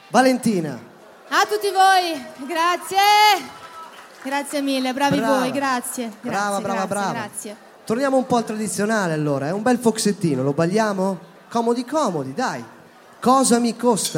Valentina. A tutti voi, grazie. Grazie mille, bravi voi, grazie. Brava. Grazie. Torniamo un po' al tradizionale allora, è un bel foxettino, lo balliamo? Comodi, dai. Cosa mi costa?